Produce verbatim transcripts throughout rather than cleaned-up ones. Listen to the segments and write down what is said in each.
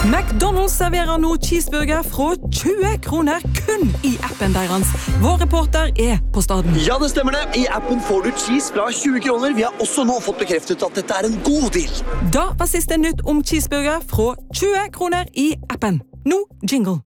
McDonald's serverer nå cheeseburger fra tjue kroner kun i appen deres. Vår reporter er på staden. Ja, det stemmer det. I appen får du cheese fra tjue kroner. Vi har også nå fått bekreftet at dette er en god deal. Da var siste nytt om cheeseburger fra tjue kroner i appen. Nå jingle.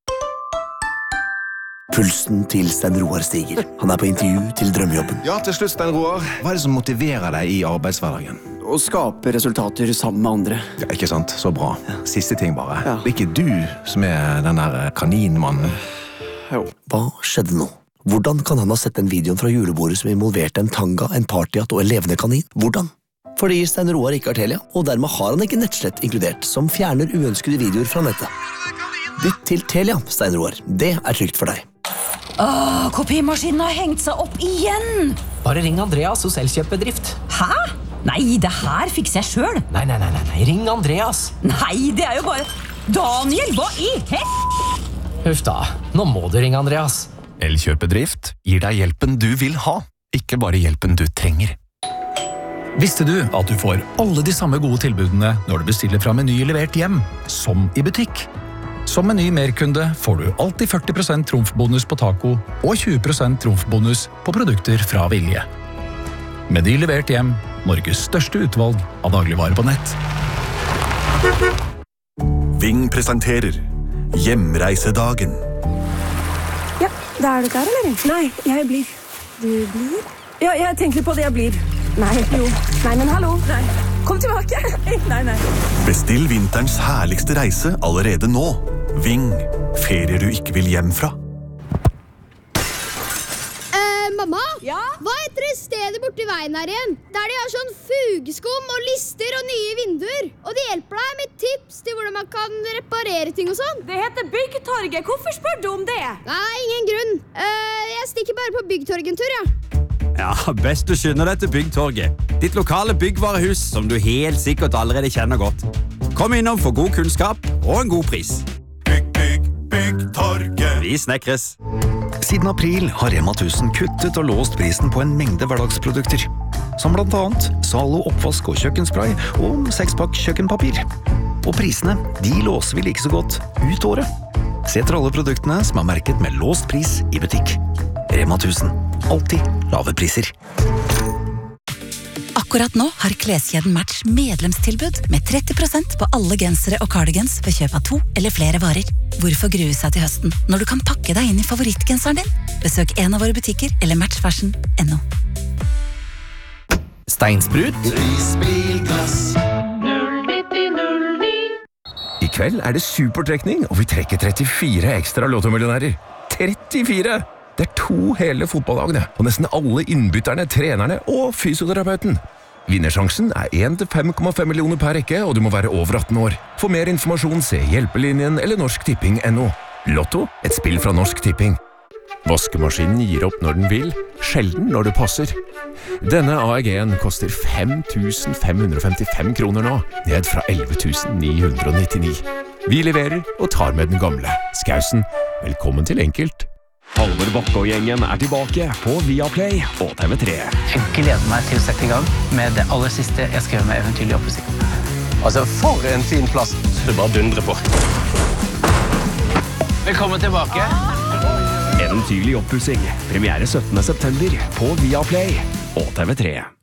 Pulsen til Stein Roar stiger. Han er på intervju til drømmejobben. Ja, til slutt, Stein Roar. Hva er det som motiverer deg i arbeidshverdagen? Å skape resultater sammen med andre. Ja, ikke sant? Så bra. Siste ting bare. Ja. Det er ikke du som er den der kaninmannen. Jo. Hva skjedde nå? Hvordan kan han ha sett den videoen fra julebordet som involverte en tanga, en partyhatt og en levende kanin? Hvordan? Fordi Stein Roar ikke har Telia, og dermed har han ikke nettslett inkludert, som fjerner uønskede videoer fra nettet. Bytt til Telia, Stein Roar. Det er trygt for deg. Åh, kopimaskinen har hengt seg opp igjen! Bare ring Andreas hos Elkjøp-bedrift. Hæ? Nei, det her fikser jeg selv. Nei, nei, nei, nei, nei, ring Andreas. Nei, det er jo bare... Daniel, hva i hel... Huff da, nå må du ringe Andreas. Elkjøp-bedrift gir deg hjelpen du vil ha, ikke bare hjelpen du trenger. Visste du at du får alle de samme gode tilbudene når du bestiller fra Meny levert hjem, som i butikk? Som Meny merkunde får du alltid førti prosent trumfbonus på taco og tjue prosent trumfbonus på produkter fra Vilje. Meny levert hjem, Norges største utvalg av dagligvarer på nett. Ving presenterer Hjemreisedagen. Ja, da er du klar, eller? Nei, jeg blir. Du blir? Ja, jeg tenker litt på det jeg blir. Nei, jo. Nei, men hallo. Nei. Kom tilbake. Nei, nei. Bestill vinterens herligste reise allerede nå. Ving, ferier du ikke vil hjem fra. Eh, mamma? Ja? Hva heter det stedet borti veien her igjen? Der de har sånn fugeskum og lister og nye vinduer. Og de hjelper deg med tips til hvordan man kan reparere ting og sånn. Det heter Byggtorget. Hvorfor spør du om det? Nei, ingen grunn. Eh, jeg stikker bare på Byggtorget en tur, ja. Ja, best du skynder deg til Byggtorget. Ditt lokale byggvarehus som du helt sikkert allerede kjenner godt. Kom innom for god kunnskap og en god pris. Bygg, bygg, Byggtorget. Vi snekres. Siden april har Rema tusen kuttet og låst prisen på en mengde hverdagsprodukter. Som blant annet Zalo oppvask og kjøkkenspray og sekspakk kjøkkenpapir. Og prisene, de låser vi like så godt ut året. Se etter alle produktene som er merket med låst pris i butikk. Rema tusen. Alltid lave priser. Akkurat nå har kleskjeden Match medlemstilbud med tretti prosent på alle gensere og cardigans ved kjøp av to eller flere varer. Hvorfor grue seg til høsten når du kan pakke deg inn i favorittgenseren din? Besøk en av våre butikker eller matchfashion punktum no. Steinsprut. Prisbilglass. I kveld er det supertrekning, og vi trekker trettifire ekstra lottomillionærer. trettifire! Det er to hele fotballagene, og nesten alle innbytterne, trenerne og fysioterapeuten. Vinnersjansen er én til fem komma fem millioner per rekke, og du må være over atten år. For mer informasjon se Hjelpelinjen eller Norsk Tipping punktum no. Lotto, et spill fra Norsk Tipping. Vaskemaskinen gir opp når den vil, sjelden når det passer. Denne A E G-en koster fem tusen fem hundre og femtifem kroner nå, ned fra elleve tusen ni hundre og nittini. Vi leverer og tar med den gamle. Skausen, velkommen til Enkelt. Halvor Bakke og gjengen er tilbake på Viaplay og T V tre. Jeg gleder meg til å sette i gang med det aller siste jeg skrev med Eventyrlig oppussing. Altså, for en fin plass. Du bare dundrer på. Velkommen tilbake. Eventyrlig oppussing. Premiere syttende september på Viaplay og T V tre.